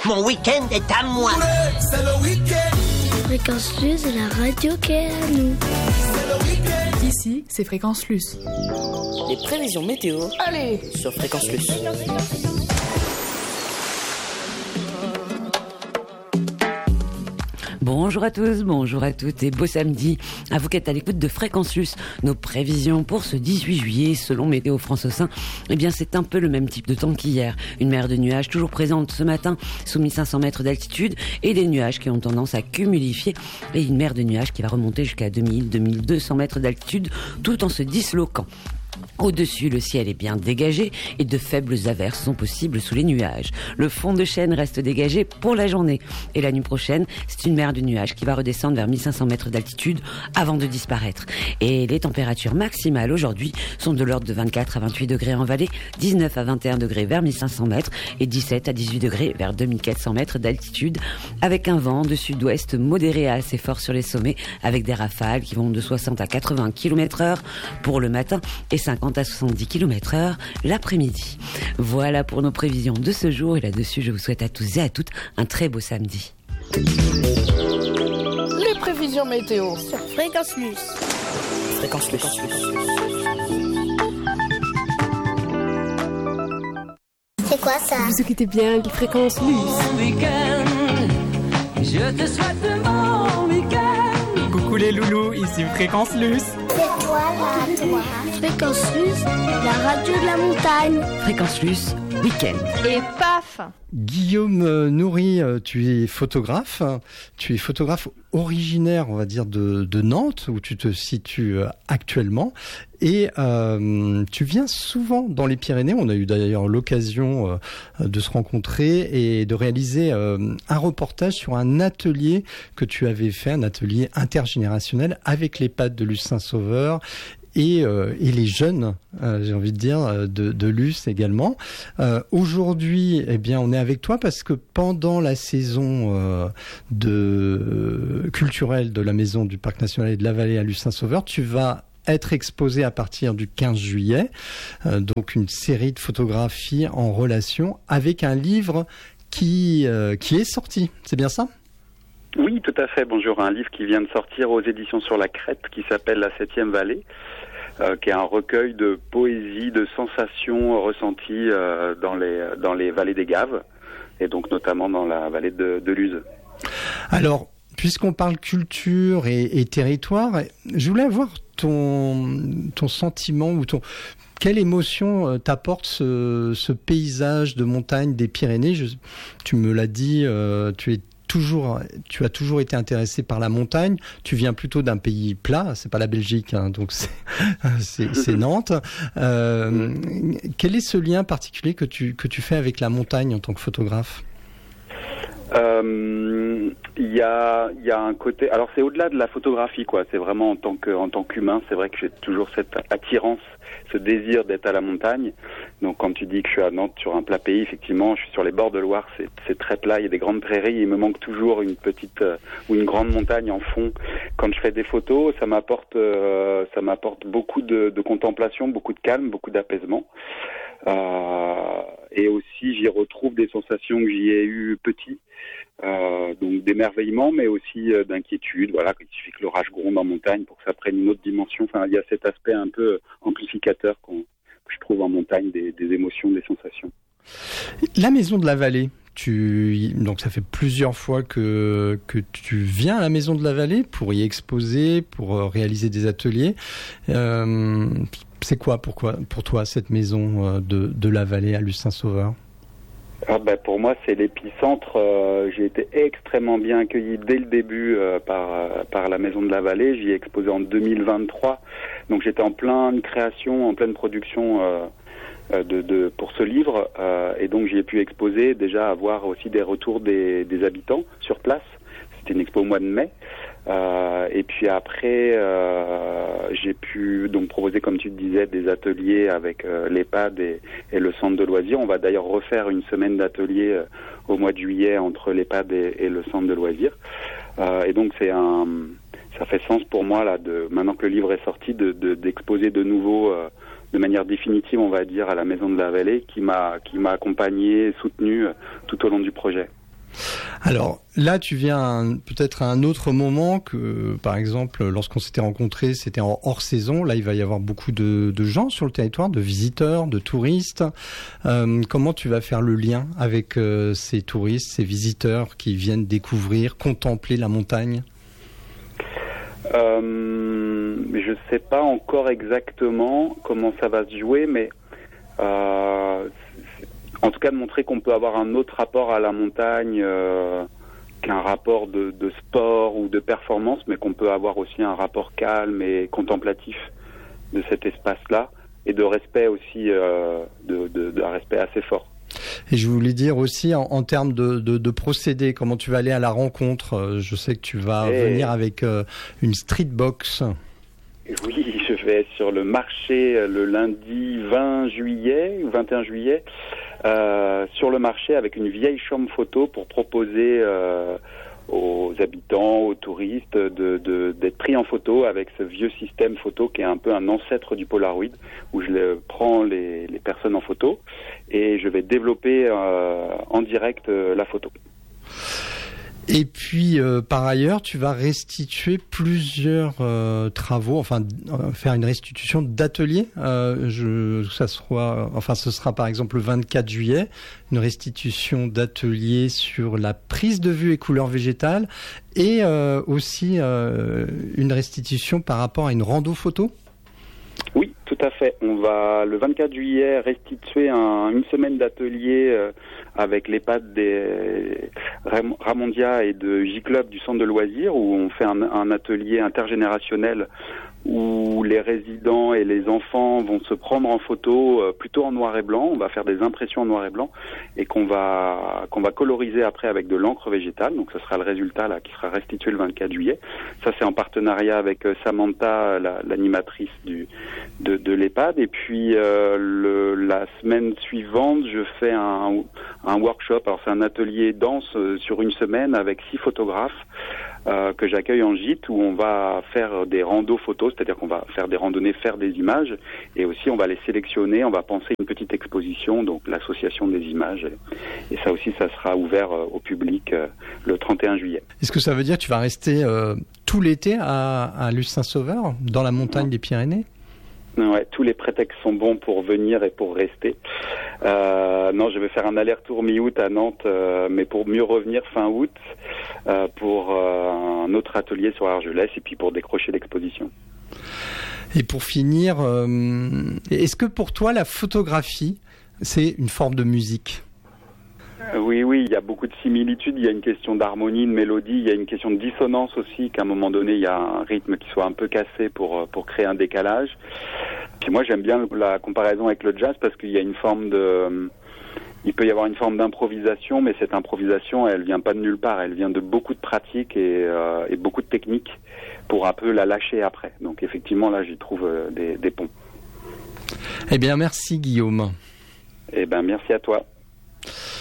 Mon week-end est à moi. C'est le week-end. Fréquence Luce, la radio qui est à nous. C'est le week-end. Ici, c'est Fréquence Luce. Les prévisions météo. Allez, sur Fréquence Luce. Bonjour à tous, bonjour à toutes et beau samedi. À vous qui êtes à l'écoute de Fréquence Luce. Nos prévisions pour ce 18 juillet, selon Météo France au sein, eh bien c'est un peu le même type de temps qu'hier. Une mer de nuages toujours présente ce matin, sous 1500 mètres d'altitude, et des nuages qui ont tendance à cumulifier, et une mer de nuages qui va remonter jusqu'à 2000-2200 mètres d'altitude, tout en se disloquant. Au-dessus, le ciel est bien dégagé et de faibles averses sont possibles sous les nuages. Le fond de chaîne reste dégagé pour la journée. Et la nuit prochaine, c'est une mer de nuages qui va redescendre vers 1500 mètres d'altitude avant de disparaître. Et les températures maximales aujourd'hui sont de l'ordre de 24 à 28 degrés en vallée, 19 à 21 degrés vers 1500 mètres et 17 à 18 degrés vers 2400 mètres d'altitude, avec un vent de sud-ouest modéré à assez fort sur les sommets, avec des rafales qui vont de 60 à 80 km/h pour le matin et 50 à 70 km/h l'après-midi. Voilà pour nos prévisions de ce jour, et là-dessus je vous souhaite à tous et à toutes un très beau samedi. les prévisions météo. Sur Fréquence Luce. Fréquence Luce. C'est quoi ça? Vous écoutez bien les Fréquences Luce. Week-end, je te souhaite un bon week-end. Coucou les loulous, ici Fréquence Luce. C'est toi là, toi. Fréquence Luce, la radio de la montagne. Fréquence Luce, week-end. Et paf! Guillaume Nourri, tu es photographe. Tu es photographe originaire, on va dire, de Nantes, où tu te situes actuellement. Et tu viens souvent dans les Pyrénées. On a eu d'ailleurs l'occasion de se rencontrer et de réaliser un reportage sur un atelier que tu avais fait, un atelier intergénérationnel avec l'EHPAD de Luce Saint-Sauveur et les jeunes, j'ai envie de dire, de Luce également. Aujourd'hui, eh bien, on est avec toi parce que pendant la saison culturelle de la Maison du Parc National et de la Vallée à Luce Saint-Sauveur, tu vas être exposé à partir du 15 juillet, donc une série de photographies en relation avec un livre qui est sorti. C'est bien ça ? Oui, tout à fait. Bonjour, un livre qui vient de sortir aux éditions Sur la Crête, qui s'appelle La 7e Vallée, qui est un recueil de poésie, de sensations ressenties dans les vallées des Gaves, et donc notamment dans la vallée de Luz. Alors, puisqu'on parle culture et territoire, je voulais avoir ton sentiment ou quelle émotion t'apporte ce paysage de montagne des Pyrénées. Tu me l'as dit, tu as toujours été intéressé par la montagne. Tu viens plutôt d'un pays plat, c'est pas la Belgique, hein, donc c'est Nantes. Quel est ce lien particulier que tu fais avec la montagne en tant que photographe ? Il y a un côté, alors c'est au-delà de la photographie, quoi. C'est vraiment en tant qu'humain, c'est vrai que j'ai toujours cette attirance, ce désir d'être à la montagne. Donc quand tu dis que je suis à Nantes sur un plat pays, effectivement, je suis sur les bords de Loire, c'est très plat, il y a des grandes prairies, il me manque toujours une petite ou une grande montagne en fond. Quand je fais des photos, ça m'apporte beaucoup de contemplation, beaucoup de calme, beaucoup d'apaisement. Et aussi j'y retrouve des sensations que j'y ai eues petit, donc d'émerveillement, mais aussi d'inquiétude. Voilà, il suffit que l'orage gronde en montagne pour que ça prenne une autre dimension. Enfin, il y a cet aspect un peu amplificateur que je trouve en montagne, des émotions, des sensations. La Maison de la Vallée, donc ça fait plusieurs fois que tu viens à la Maison de la Vallée pour y exposer, pour réaliser des ateliers. C'est quoi pour toi cette maison de la Vallée à Luce Saint-Sauveur ? Pour moi, c'est l'épicentre. J'ai été extrêmement bien accueilli dès le début par la Maison de la Vallée. J'y ai exposé en 2023. Donc j'étais en pleine création, en pleine production pour ce livre. Et donc j'y ai pu exposer, déjà avoir aussi des retours des habitants sur place. C'était une expo au mois de mai. Et puis après, j'ai pu donc proposer, comme tu le disais, des ateliers avec l'EHPAD et le centre de loisirs. On va d'ailleurs refaire une semaine d'ateliers au mois de juillet entre l'EHPAD et le centre de loisirs. Et donc ça fait sens pour moi là, maintenant que le livre est sorti, d'exposer de nouveau de manière définitive, on va dire, à la Maison de la Vallée, qui m'a accompagné, soutenu tout au long du projet. Alors là, tu viens peut-être à un autre moment que, par exemple, lorsqu'on s'était rencontrés, c'était en hors saison. Là, il va y avoir beaucoup de gens sur le territoire, de visiteurs, de touristes. Comment tu vas faire le lien avec ces touristes, ces visiteurs qui viennent découvrir, contempler la montagne ? Je ne sais pas encore exactement comment ça va se jouer, mais en tout cas de montrer qu'on peut avoir un autre rapport à la montagne qu'un rapport de sport ou de performance, mais qu'on peut avoir aussi un rapport calme et contemplatif de cet espace-là, et de respect aussi, d'un respect assez fort. Et je voulais dire aussi en termes de procédé, comment tu vas aller à la rencontre. Je sais que tu vas venir avec une street box. Oui, je vais être sur le marché le lundi 20 juillet ou 21 juillet, sur le marché avec une vieille chambre photo pour proposer aux habitants, aux touristes d'être pris en photo avec ce vieux système photo qui est un peu un ancêtre du Polaroid, où je prends les personnes en photo et je vais développer en direct la photo. Et puis, par ailleurs, tu vas restituer plusieurs travaux, faire une restitution d'ateliers. Ce sera par exemple le 24 juillet, une restitution d'ateliers sur la prise de vue et couleurs végétales, et aussi une restitution par rapport à une rando photo. Oui, tout à fait. On va le 24 juillet restituer une semaine d'atelier avec l'EHPAD des Ramondia et de J-Club du centre de loisirs, où on fait un atelier intergénérationnel où les résidents et les enfants vont se prendre en photo plutôt en noir et blanc. On va faire des impressions en noir et blanc et qu'on va coloriser après avec de l'encre végétale. Donc ce sera le résultat là qui sera restitué le 24 juillet. Ça c'est en partenariat avec Samantha, l'animatrice de l'EHPAD. Et puis la semaine suivante, je fais un workshop. Alors c'est un atelier danse sur une semaine avec 6 photographes que j'accueille en gîte, où on va faire des randos photos, c'est-à-dire qu'on va faire des randonnées, faire des images, et aussi on va les sélectionner, on va penser une petite exposition, donc l'association des images, et ça aussi ça sera ouvert au public le 31 juillet. Est-ce que ça veut dire que tu vas rester tout l'été à Luce-Saint-Sauveur, dans la montagne des Pyrénées ? Ouais, tous les prétextes sont bons pour venir et pour rester. Non, je vais faire un aller-retour mi-août à Nantes, mais pour mieux revenir fin août pour un autre atelier sur Argelès et puis pour décrocher l'exposition. Et pour finir, est-ce que pour toi la photographie, c'est une forme de musique ? Oui, il y a beaucoup de similitudes. Il y a une question d'harmonie, de mélodie. Il y a une question de dissonance aussi, qu'à un moment donné, il y a un rythme qui soit un peu cassé pour créer un décalage. Puis moi, j'aime bien la comparaison avec le jazz parce qu'il y a une forme il peut y avoir une forme d'improvisation, mais cette improvisation, elle vient pas de nulle part. Elle vient de beaucoup de pratiques et beaucoup de techniques pour un peu la lâcher après. Donc effectivement, là, j'y trouve des ponts. Eh bien, merci Guillaume. Eh bien, merci à toi.